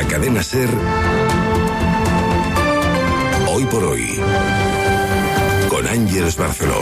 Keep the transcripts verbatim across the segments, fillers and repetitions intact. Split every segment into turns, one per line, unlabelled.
la cadena SER, Hoy por Hoy, con Ángeles Barceló.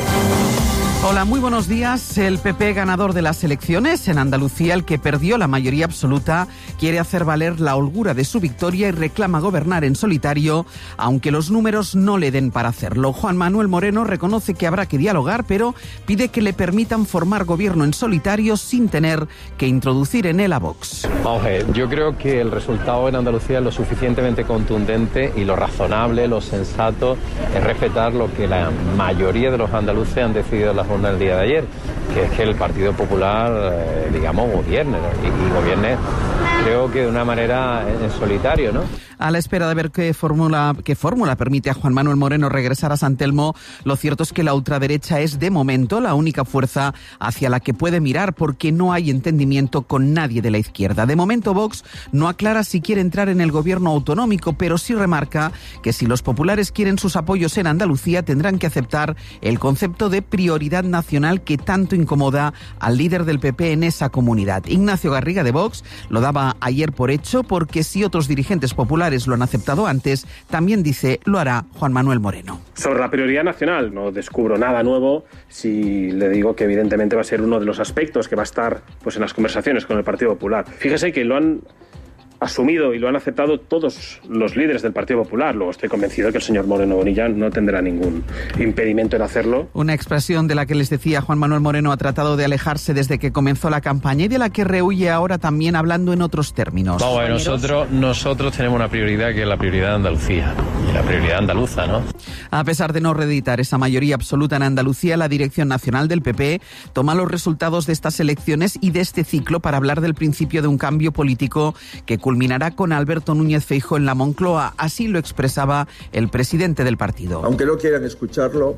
Hola, muy buenos días. El P P, ganador de las elecciones en Andalucía, el que perdió la mayoría absoluta, quiere hacer valer la holgura de su victoria y reclama gobernar en solitario, aunque los números no le den para hacerlo. Juan Manuel Moreno reconoce que habrá que dialogar, pero pide que le permitan formar gobierno en solitario sin tener que introducir en él a Vox.
Vamos a ver, yo creo que el resultado en Andalucía es lo suficientemente contundente y lo razonable, lo sensato es respetar lo que la mayoría de los andaluces han decidido en la jornada del día de ayer, que es que el Partido Popular, eh, digamos, gobierne, ¿no? y, y gobierne, creo que de una manera en solitario, ¿no?
A la espera de ver qué fórmula qué fórmula permite a Juan Manuel Moreno regresar a San Telmo, lo cierto es que la ultraderecha es de momento la única fuerza hacia la que puede mirar, porque no hay entendimiento con nadie de la izquierda. De momento Vox no aclara si quiere entrar en el gobierno autonómico, pero sí remarca que si los populares quieren sus apoyos en Andalucía tendrán que aceptar el concepto de prioridad nacional que tanto incomoda al líder del P P en esa comunidad. Ignacio Garriga de Vox lo daba ayer por hecho, porque si otros dirigentes populares lo han aceptado antes, también dice lo hará Juan Manuel Moreno.
Sobre la prioridad nacional no descubro nada nuevo si le digo que evidentemente va a ser uno de los aspectos que va a estar pues en las conversaciones con el Partido Popular. Fíjese que lo han asumido y lo han aceptado todos los líderes del Partido Popular. Luego estoy convencido de que el señor Moreno Bonilla no tendrá ningún impedimento en hacerlo.
Una expresión de la que les decía Juan Manuel Moreno ha tratado de alejarse desde que comenzó la campaña y de la que rehuye ahora también hablando en otros términos.
Vamos a ver, nosotros, nosotros tenemos una prioridad que es la prioridad de Andalucía y la prioridad andaluza, ¿no?
A pesar de no reeditar esa mayoría absoluta en Andalucía, la Dirección Nacional del P P toma los resultados de estas elecciones y de este ciclo para hablar del principio de un cambio político que culminará con Alberto Núñez Feijóo en la Moncloa. Así lo expresaba el presidente del partido.
Aunque no quieran escucharlo,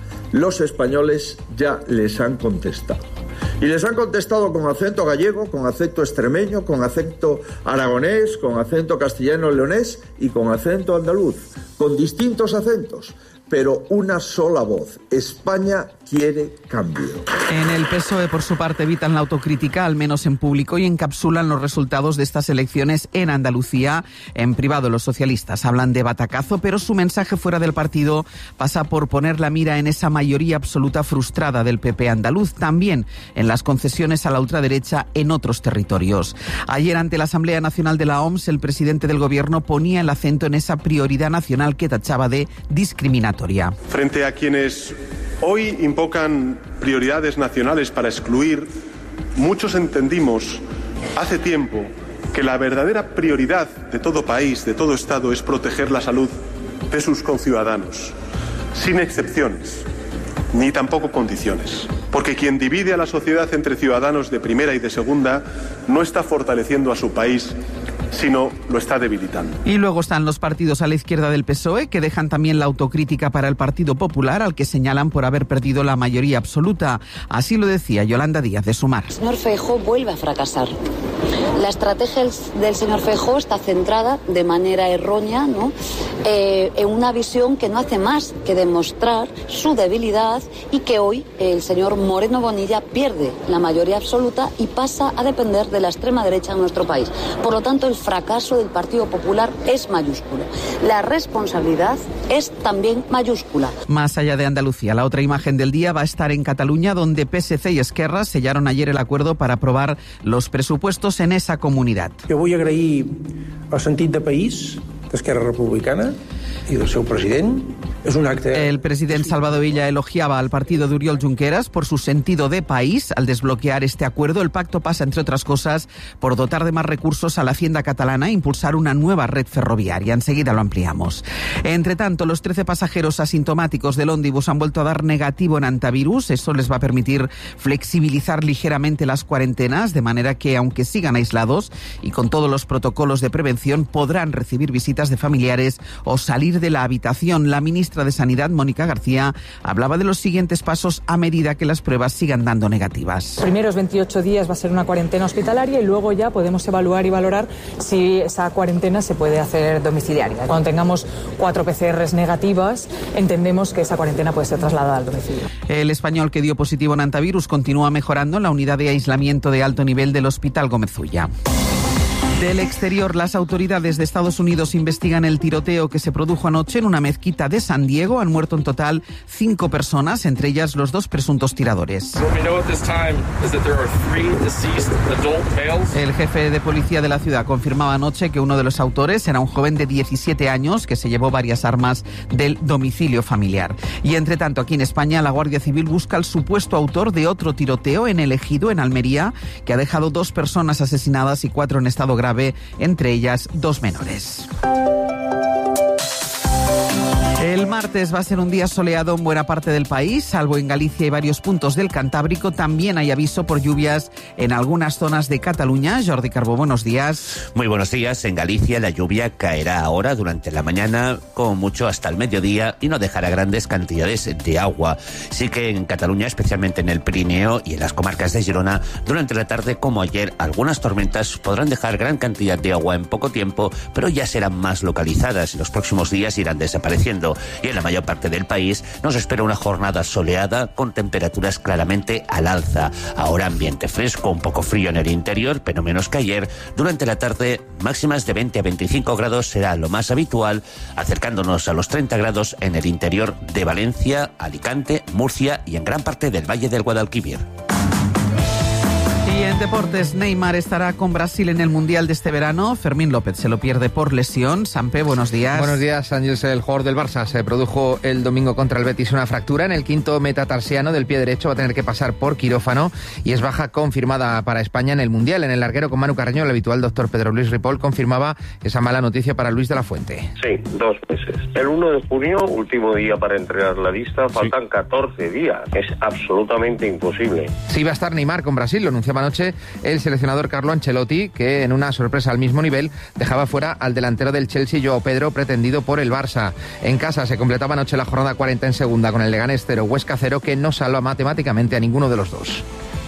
los españoles ya les han contestado. Y les han contestado con acento gallego, con acento extremeño, con acento aragonés, con acento castellano-leonés y con acento andaluz, con distintos acentos, pero una sola voz. España quiere cambio.
En el P S O E, por su parte, evitan la autocrítica, al menos en público, y encapsulan los resultados de estas elecciones en Andalucía. En privado, los socialistas hablan de batacazo, pero su mensaje fuera del partido pasa por poner la mira en esa mayoría absoluta frustrada del P P andaluz, también en las concesiones a la ultraderecha en otros territorios. Ayer, ante la Asamblea Nacional de la O M S, el presidente del Gobierno ponía el acento en esa prioridad nacional que tachaba de discriminatoria.
Frente a quienes hoy invocan prioridades nacionales para excluir, muchos entendimos hace tiempo que la verdadera prioridad de todo país, de todo Estado, es proteger la salud de sus conciudadanos, sin excepciones, ni tampoco condiciones. Porque quien divide a la sociedad entre ciudadanos de primera y de segunda no está fortaleciendo a su país, sino lo está debilitando.
Y luego están los partidos a la izquierda del P S O E, que dejan también la autocrítica para el Partido Popular, al que señalan por haber perdido la mayoría absoluta. Así lo decía Yolanda Díaz de Sumar.
El señor Feijóo vuelve a fracasar. La estrategia del señor Feijóo está centrada de manera errónea, ¿no?, eh, en una visión que no hace más que demostrar su debilidad, y que hoy el señor Moreno Bonilla pierde la mayoría absoluta y pasa a depender de la extrema derecha en nuestro país. Por lo tanto, el fracaso del Partido Popular es mayúsculo. La responsabilidad es también mayúscula.
Más allá de Andalucía, la otra imagen del día va a estar en Cataluña, donde P S C y Esquerra sellaron ayer el acuerdo para aprobar los presupuestos en esa comunidad.
Jo vull agrair el sentit de país d'Esquerra Republicana y del seu president. Es un acte...
El president Salvador Illa elogiaba al partido de Oriol Junqueras por su sentido de país al desbloquear este acuerdo. El pacto pasa, entre otras cosas, por dotar de más recursos a la Hacienda catalana e impulsar una nueva red ferroviaria. Enseguida lo ampliamos. Entre tanto, los trece pasajeros asintomáticos del ómnibus han vuelto a dar negativo en antivirus. Eso les va a permitir flexibilizar ligeramente las cuarentenas, de manera que, aunque sigan aislados y con todos los protocolos de prevención, podrán recibir visitas de familiares o salir de la habitación. La ministra de Sanidad, Mónica García, hablaba de los siguientes pasos a medida que las pruebas sigan dando negativas.
Los primeros veintiocho días va a ser una cuarentena hospitalaria y luego ya podemos evaluar y valorar si esa cuarentena se puede hacer domiciliaria. Cuando tengamos cuatro P C Rs negativas, entendemos que esa cuarentena puede ser trasladada al domicilio.
El español que dio positivo en antivirus continúa mejorando en la unidad de aislamiento de alto nivel del Hospital Gómez Ulla. Del exterior, las autoridades de Estados Unidos investigan el tiroteo que se produjo anoche en una mezquita de San Diego. Han muerto en total cinco personas, entre ellas los dos presuntos tiradores. El jefe de policía de la ciudad confirmaba anoche que uno de los autores era un joven de diecisiete años que se llevó varias armas del domicilio familiar. Y entre tanto, aquí en España, la Guardia Civil busca al supuesto autor de otro tiroteo en El Ejido, en Almería, que ha dejado dos personas asesinadas y cuatro en estado grave, entre ellas dos menores. El martes va a ser un día soleado en buena parte del país, salvo en Galicia y varios puntos del Cantábrico. También hay aviso por lluvias en algunas zonas de Cataluña. Jordi Carbó, buenos días.
Muy buenos días. En Galicia la lluvia caerá ahora durante la mañana, como mucho hasta el mediodía, y no dejará grandes cantidades de agua. Sí que en Cataluña, especialmente en el Pirineo y en las comarcas de Girona, durante la tarde, como ayer, algunas tormentas podrán dejar gran cantidad de agua en poco tiempo, pero ya serán más localizadas y los próximos días irán desapareciendo. Y en la mayor parte del país nos espera una jornada soleada con temperaturas claramente al alza. Ahora ambiente fresco, un poco frío en el interior, pero menos que ayer. Durante la tarde, máximas de veinte a veinticinco grados será lo más habitual, acercándonos a los treinta grados en el interior de Valencia, Alicante, Murcia y en gran parte del Valle del Guadalquivir.
Y en deportes, Neymar estará con Brasil en el Mundial de este verano. Fermín López se lo pierde por lesión. Sampe, buenos días.
Buenos días, Ángels. El jugador del Barça se produjo el domingo contra el Betis una fractura en el quinto metatarsiano del pie derecho. Va a tener que pasar por quirófano y es baja confirmada para España en el Mundial. En el larguero con Manu Carreño, el habitual doctor Pedro Luis Ripoll confirmaba esa mala noticia para Luis de la Fuente.
Sí, dos meses. El uno de junio, último día para entregar la lista, faltan sí. catorce días. Es absolutamente imposible.
Sí va a estar Neymar con Brasil, lo anunciaba anoche el seleccionador Carlo Ancelotti, que en una sorpresa al mismo nivel dejaba fuera al delantero del Chelsea, Joao Pedro, pretendido por el Barça. En casa se completaba anoche la jornada cuarenta en segunda con el Leganés cero, Huesca cero, que no salva matemáticamente a ninguno de los dos.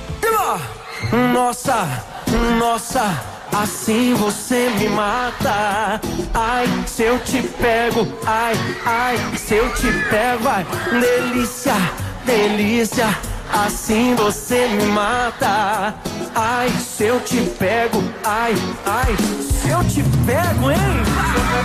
Nossa, nossa, assim você me mata. Ai, se eu te pego, ai, ai, se eu te pego, ai, delícia, delícia. Assim você me mata. Ai, se eu te pego, ai, ai, se eu te pego, hein?